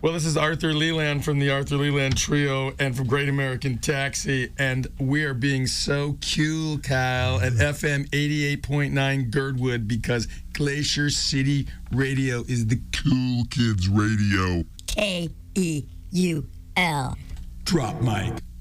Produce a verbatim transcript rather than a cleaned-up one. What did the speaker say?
Well, this is Arthur Leland from the Arthur Leland Trio and from Great American Taxi, and we are being so cool, Kyle, at F M eighty-eight point nine Girdwood because Glacier City Radio is the Cool Kids Radio. K E U L. Drop mic.